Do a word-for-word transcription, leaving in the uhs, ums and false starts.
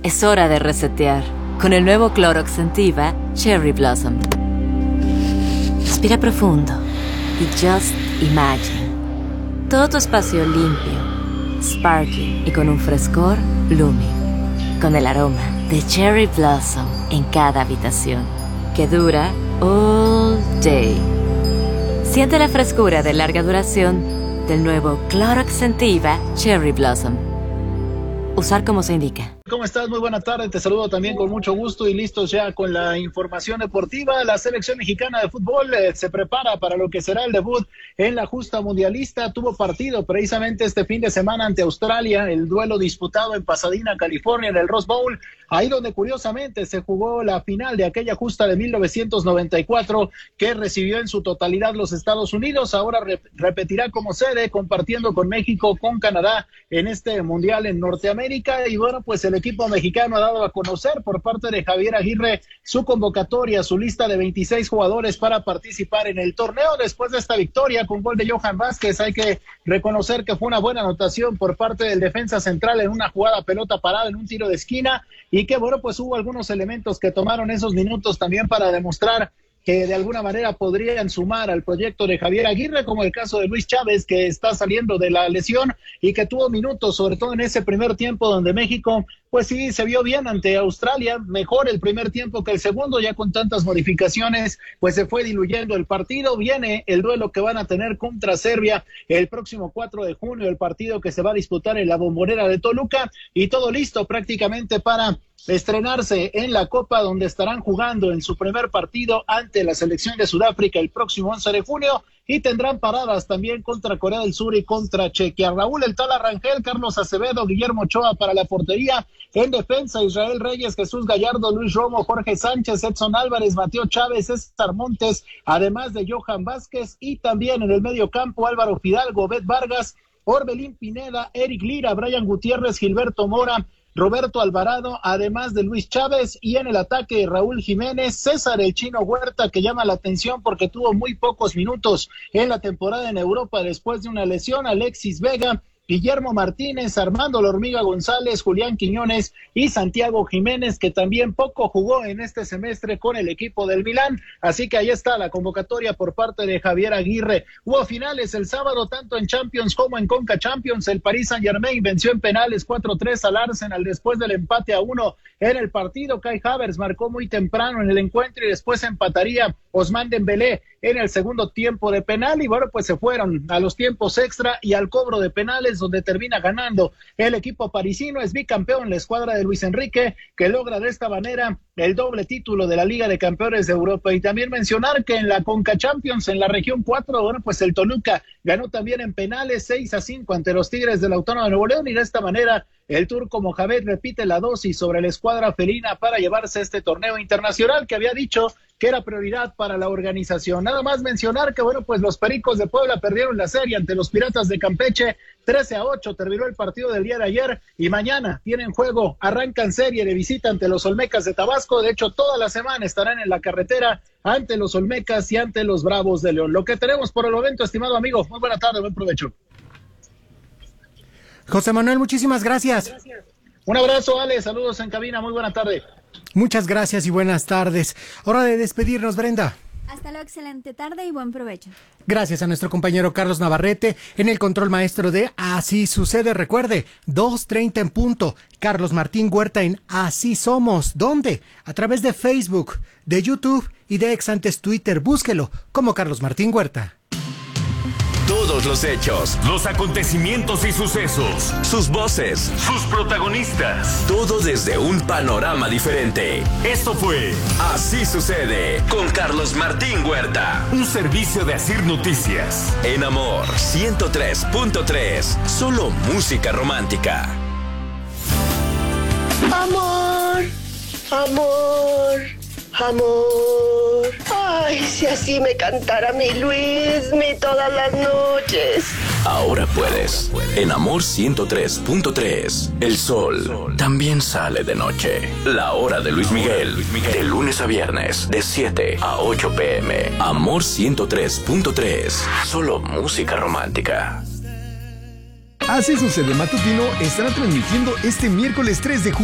Es hora de resetear con el nuevo Clorox Scentiva Cherry Blossom. Respira profundo y just imagine. Todo tu espacio limpio, sparkling y con un frescor blooming. Con el aroma de Cherry Blossom en cada habitación, que dura all day. Siente la frescura de larga duración del nuevo Clorox Scentiva Cherry Blossom. Usar como se indica. ¿Cómo estás? Muy buena tarde, te saludo también con mucho gusto y listos ya con la información deportiva. La selección mexicana de fútbol eh, se prepara para lo que será el debut en la justa mundialista. Tuvo partido precisamente este fin de semana ante Australia, el duelo disputado en Pasadena, California, en el Rose Bowl, ahí donde curiosamente se jugó la final de aquella justa de mil novecientos noventa y cuatro que recibió en su totalidad los Estados Unidos. Ahora re repetirá como sede, compartiendo con México, con Canadá en este mundial en Norteamérica. Y bueno, pues el equipo mexicano ha dado a conocer por parte de Javier Aguirre su convocatoria, su lista de veintiséis jugadores para participar en el torneo. Después de esta victoria con gol de Johan Vázquez, hay que reconocer que fue una buena anotación por parte del defensa central en una jugada pelota parada en un tiro de esquina, y que bueno, pues hubo algunos elementos que tomaron esos minutos también para demostrar que de alguna manera podrían sumar al proyecto de Javier Aguirre, como el caso de Luis Chávez, que está saliendo de la lesión y que tuvo minutos, sobre todo en ese primer tiempo donde México, pues sí, se vio bien ante Australia, mejor el primer tiempo que el segundo, ya con tantas modificaciones, pues se fue diluyendo el partido. Viene el duelo que van a tener contra Serbia el próximo cuatro de junio, el partido que se va a disputar en la Bombonera de Toluca, y todo listo prácticamente para estrenarse en la Copa, donde estarán jugando en su primer partido ante la selección de Sudáfrica el próximo once de junio, y tendrán paradas también contra Corea del Sur y contra Chequia. Raúl El Tala Rangel, Carlos Acevedo, Guillermo Ochoa para la portería. En defensa, Israel Reyes, Jesús Gallardo, Luis Romo, Jorge Sánchez, Edson Álvarez, Mateo Chávez, César Montes, además de Johan Vázquez. Y también en el medio campo, Álvaro Fidalgo, Bet Vargas, Orbelín Pineda, Eric Lira, Brian Gutiérrez, Gilberto Mora, Roberto Alvarado, además de Luis Chávez. Y en el ataque, Raúl Jiménez, César el Chino Huerta, que llama la atención porque tuvo muy pocos minutos en la temporada en Europa después de una lesión, Alexis Vega, Guillermo Martínez, Armando La Hormiga González, Julián Quiñones y Santiago Jiménez, que también poco jugó en este semestre con el equipo del Milán. Así que ahí está la convocatoria por parte de Javier Aguirre. Hubo finales el sábado, tanto en Champions como en Conca Champions. El Paris Saint-Germain venció en penales cuatro tres al Arsenal después del empate a uno en el partido. Kai Havertz marcó muy temprano en el encuentro y después empataría Ousmane Dembélé en el segundo tiempo de penal. Y bueno, pues se fueron a los tiempos extra y al cobro de penales, donde termina ganando el equipo parisino. Es bicampeón la escuadra de Luis Enrique, que logra de esta manera el doble título de la Liga de Campeones de Europa. Y también mencionar que en la Conca Champions, en la región cuatro, bueno, pues el Toluca ganó también en penales seis a cinco ante los Tigres de la Autónoma de Nuevo León, y de esta manera el turco Mohamed repite la dosis sobre la escuadra felina para llevarse este torneo internacional que había dicho que era prioridad para la organización. Nada más mencionar que, bueno, pues los Pericos de Puebla perdieron la serie ante los Piratas de Campeche, trece a ocho, terminó el partido del día de ayer, y mañana tienen juego, arrancan serie de visita ante los Olmecas de Tabasco. De hecho, toda la semana estarán en la carretera ante los Olmecas y ante los Bravos de León. Lo que tenemos por el momento, estimado amigo. Muy buena tarde, buen provecho. José Manuel, muchísimas gracias. Gracias. Un abrazo, Ale, saludos en cabina, muy buena tarde. Muchas gracias y buenas tardes. Hora de despedirnos, Brenda. Hasta luego, excelente tarde y buen provecho. Gracias a nuestro compañero Carlos Navarrete en el control maestro de Así Sucede. Recuerde, dos treinta en punto. Carlos Martín Huerta en Así Somos. ¿Dónde? A través de Facebook, de YouTube y de ex antes Twitter. Búsquelo como Carlos Martín Huerta. Todos los hechos, los acontecimientos y sucesos, sus voces, sus protagonistas, todo desde un panorama diferente. Esto fue Así Sucede con Carlos Martín Huerta, un servicio de Asir Noticias. En Amor ciento tres punto tres, solo música romántica. Amor, amor, amor. Ay, si así me cantara mi Luismi todas las noches. Ahora puedes. En Amor ciento tres punto tres, el sol también sale de noche. La hora de Luis Miguel, de lunes a viernes, de siete a ocho pm. Amor ciento tres punto tres, solo música romántica. Así Sucede matutino estará transmitiendo este miércoles tres de junio